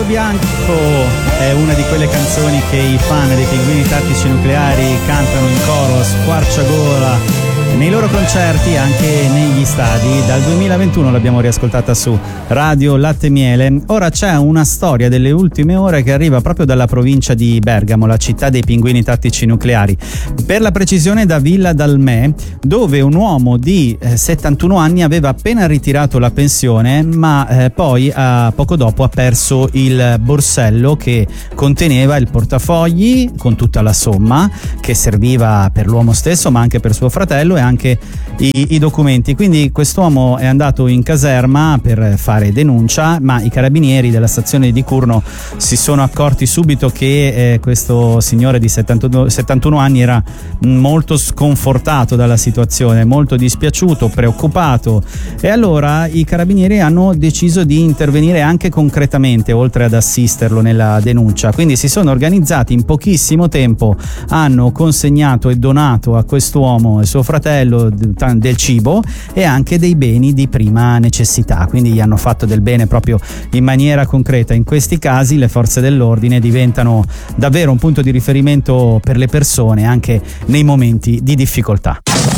Cavallo Bianco è una di quelle canzoni che i fan dei Pinguini Tattici Nucleari cantano in coro a squarciagola nei loro concerti, anche negli stadi. Dal 2021 l'abbiamo riascoltata su Radio Latte Miele. Ora c'è una storia delle ultime ore che arriva proprio dalla provincia di Bergamo, la città dei Pinguini Tattici Nucleari, per la precisione da Villa d'Almè, dove un uomo di 71 anni aveva appena ritirato la pensione, ma poi poco dopo ha perso il borsello che conteneva il portafogli con tutta la somma che serviva per l'uomo stesso ma anche per suo fratello, e anche i documenti. Quindi quest'uomo è andato in caserma per fare denuncia, ma i carabinieri della stazione di Curno si sono accorti subito che questo signore di 71 anni era molto sconfortato dalla situazione, molto dispiaciuto, preoccupato, e allora i carabinieri hanno deciso di intervenire anche concretamente, oltre ad assisterlo nella denuncia. Quindi si sono organizzati in pochissimo tempo, hanno consegnato e donato a quest'uomo e suo fratello del cibo e anche dei beni di prima necessità, quindi gli hanno fatto del bene proprio in maniera concreta. In questi casi le forze dell'ordine diventano davvero un punto di riferimento per le persone anche nei momenti di difficoltà.